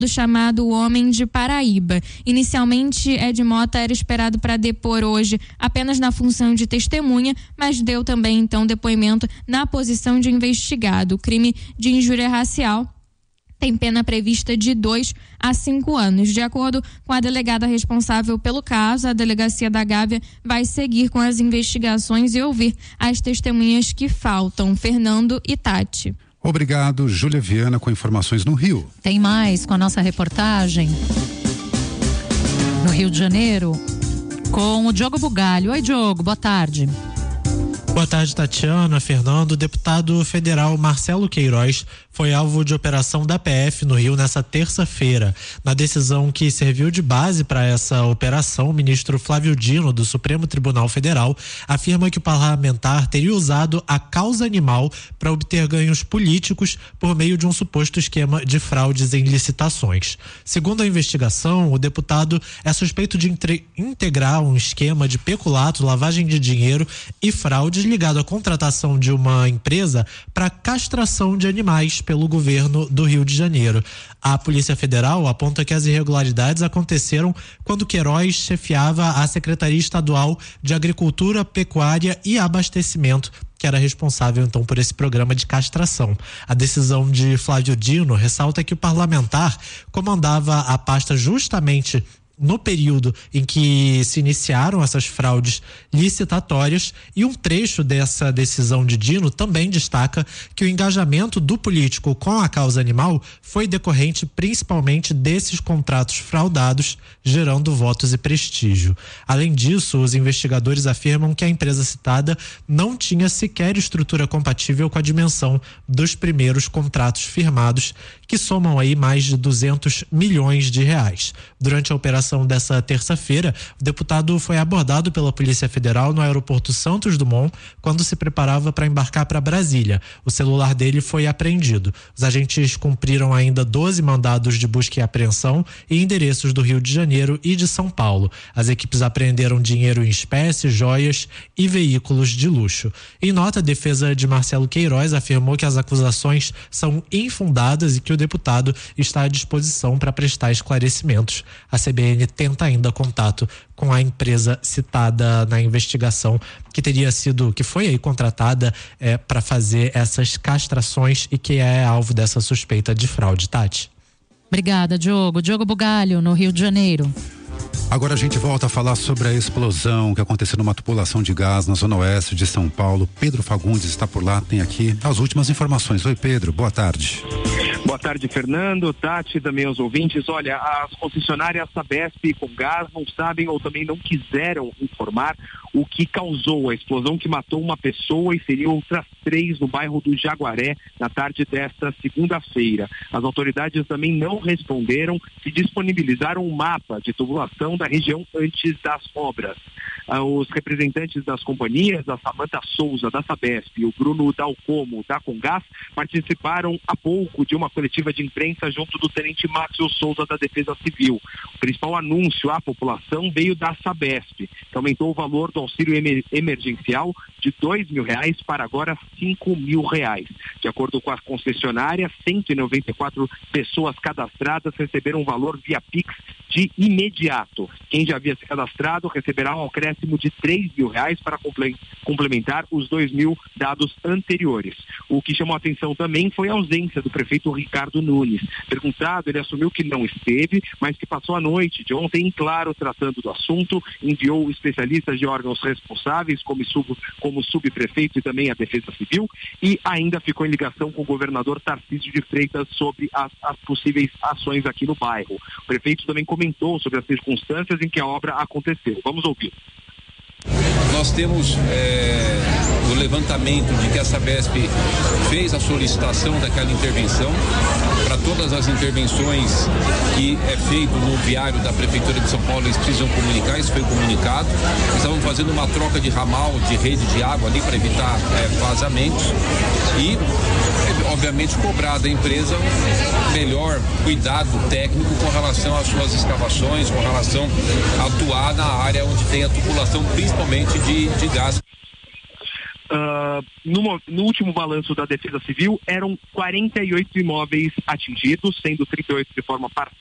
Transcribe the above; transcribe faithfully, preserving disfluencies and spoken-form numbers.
do chamado Homem de Paraíba. Inicialmente, Ed Mota era esperado para depor hoje apenas na função de testemunha, mas deu também então depoimento na posição de investigado. O crime de injúria racial tem pena prevista de dois a cinco anos. De acordo com a delegada responsável pelo caso, a delegacia da Gávea vai seguir com as investigações e ouvir as testemunhas que faltam. Fernando e Tati. Obrigado, Júlia Viana, com informações no Rio. Tem mais com a nossa reportagem no Rio de Janeiro com o Diogo Bugalho. Oi, Diogo, boa tarde. Boa tarde, Tatiana, Fernando. O deputado federal Marcelo Queiroz foi alvo de operação da P F no Rio nessa terça-feira. Na decisão que serviu de base para essa operação, o ministro Flávio Dino, do Supremo Tribunal Federal, afirma que o parlamentar teria usado a causa animal para obter ganhos políticos por meio de um suposto esquema de fraudes em licitações. Segundo a investigação, o deputado é suspeito de entre- integrar um esquema de peculato, lavagem de dinheiro e fraudes ligado à contratação de uma empresa para castração de animais pelo governo do Rio de Janeiro. A Polícia Federal aponta que as irregularidades aconteceram quando Queiroz chefiava a Secretaria Estadual de Agricultura, Pecuária e Abastecimento, que era responsável então por esse programa de castração. A decisão de Flávio Dino ressalta que o parlamentar comandava a pasta justamente no período em que se iniciaram essas fraudes licitatórias, e um trecho dessa decisão de Dino também destaca que o engajamento do político com a causa animal foi decorrente principalmente desses contratos fraudados, gerando votos e prestígio. Além disso, os investigadores afirmam que a empresa citada não tinha sequer estrutura compatível com a dimensão dos primeiros contratos firmados, que somam aí mais de duzentos milhões de reais. Durante a operação dessa terça-feira, o deputado foi abordado pela Polícia Federal no aeroporto Santos Dumont quando se preparava para embarcar para Brasília. O celular dele foi apreendido. Os agentes cumpriram ainda doze mandados de busca e apreensão em endereços do Rio de Janeiro e de São Paulo. As equipes apreenderam dinheiro em espécie, joias e veículos de luxo. Em nota, a defesa de Marcelo Queiroz afirmou que as acusações são infundadas e que o deputado está à disposição para prestar esclarecimentos. A C B N tenta ainda contato com a empresa citada na investigação, que teria sido, que foi aí contratada é, para fazer essas castrações e que é alvo dessa suspeita de fraude. Tati. Obrigada, Diogo. Diogo Bugalho, no Rio de Janeiro. Agora a gente volta a falar sobre a explosão que aconteceu numa tubulação de gás na zona oeste de São Paulo. Pedro Fagundes está por lá, tem aqui as últimas informações. Oi, Pedro, boa tarde. Boa tarde, Fernando, Tati, também aos ouvintes. Olha, as concessionárias Sabesp e Comgás não sabem ou também não quiseram informar o que causou a explosão que matou uma pessoa e feriu outras três no bairro do Jaguaré na tarde desta segunda-feira. As autoridades também não responderam se disponibilizaram um mapa de tubulação da região antes das obras. Ah, os representantes das companhias, a Samanta Souza da Sabesp e o Bruno Dalcomo da Comgás, participaram há pouco de uma coletiva de imprensa junto do tenente Márcio Souza da Defesa Civil. O principal anúncio à população veio da Sabesp, que aumentou o valor do auxílio emer- emergencial de dois mil reais para agora cinco mil reais. De acordo com a concessionária, cento e noventa e quatro pessoas cadastradas receberam um valor via Pix de imediato. Quem já havia se cadastrado receberá um acréscimo de três mil reais para complementar os dois mil dados anteriores. O que chamou a atenção também foi a ausência do prefeito Ricardo Nunes. Perguntado, ele assumiu que não esteve, mas que passou a noite de ontem em claro tratando do assunto, enviou especialistas de órgãos responsáveis, como, sub, como o subprefeito e também a Defesa Civil, e ainda ficou em ligação com o governador Tarcísio de Freitas sobre as, as possíveis ações aqui no bairro. O prefeito também comentou sobre as circunstâncias em que a obra aconteceu. Vamos ouvir. Nós temos é, o levantamento de que a Sabesp fez a solicitação daquela intervenção. Para todas as intervenções que é feito no viário da Prefeitura de São Paulo, eles precisam comunicar, isso foi comunicado. Estavam fazendo uma troca de ramal, de rede de água ali para evitar é, vazamentos e, obviamente, cobrar da empresa um melhor cuidado técnico com relação às suas escavações, com relação a atuar na área onde tem a tubulação, principalmente de, de gás. Uh, no, no último balanço da Defesa Civil, eram quarenta e oito imóveis atingidos, sendo trinta e oito de forma parcial